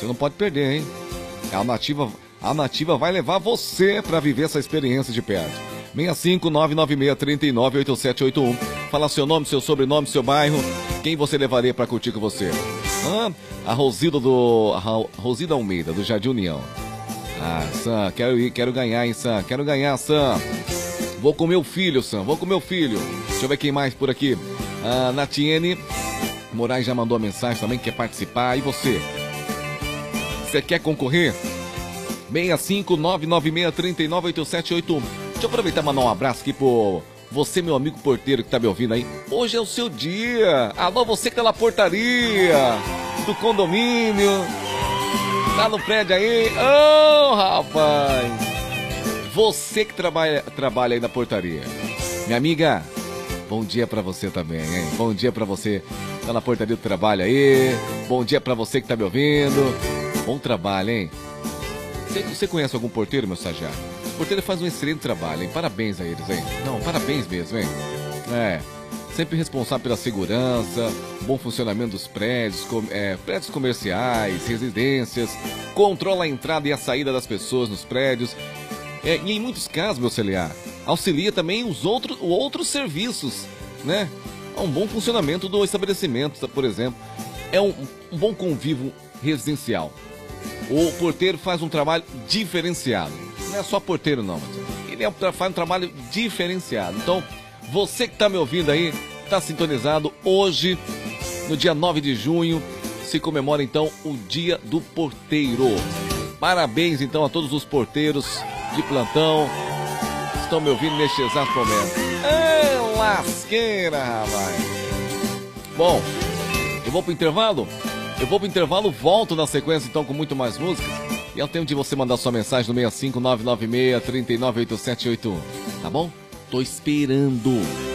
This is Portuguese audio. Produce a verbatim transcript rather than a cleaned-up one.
Você não pode perder, hein? A Nativa, a Nativa vai levar você para viver essa experiência de perto. seis cinco nove nove seis três nove oito sete oito um. Fala seu nome, seu sobrenome, seu bairro. Quem você levaria para curtir com você? Ah, a Rosilda do... A Rosilda Almeida, do Jardim União. Ah, Sam, quero ir, quero ganhar, hein, Sam? Quero ganhar, Sam. Vou com meu filho, Sam, vou com meu filho. Deixa eu ver quem mais por aqui. A Natiene Moraes já mandou a mensagem também, quer participar. E você? Você quer concorrer? seis cinco nove nove seis três nove oito sete oito um. Deixa eu aproveitar e mandar um abraço aqui pro você, meu amigo porteiro que tá me ouvindo aí. Hoje é o seu dia. Alô, você que tá na portaria do condomínio. Tá no prédio aí. Ô, oh, rapaz. Você que trabalha, trabalha aí na portaria. Minha amiga, bom dia pra você também, hein? Bom dia pra você que tá na portaria do trabalho aí. Bom dia pra você que tá me ouvindo. Bom trabalho, hein? Você, você conhece algum porteiro, meu estagiário? O porteiro faz um excelente trabalho, hein? Parabéns a eles, hein? Não, parabéns mesmo, hein? É, sempre responsável pela segurança, bom funcionamento dos prédios, com, é, prédios comerciais, residências, controla a entrada e a saída das pessoas nos prédios. É, e em muitos casos, meu auxiliar, auxilia também os outros, outros serviços, né? Há um bom funcionamento do estabelecimento, por exemplo. É um, um bom convívio residencial. O porteiro faz um trabalho diferenciado. Não é só porteiro, não. Ele é, faz um trabalho diferenciado. Então, você que está me ouvindo aí, está sintonizado. Hoje, no dia nove de junho, se comemora, então, o Dia do Porteiro. Parabéns, então, a todos os porteiros de plantão que estão me ouvindo neste exato momento. É lasqueira, rapaz. Bom, eu vou pro intervalo. Eu vou pro intervalo, volto na sequência então com muito mais música. E é o tempo de você mandar sua mensagem no seis cinco nove nove seis três nove oito sete oito um. Tá bom? Tô esperando.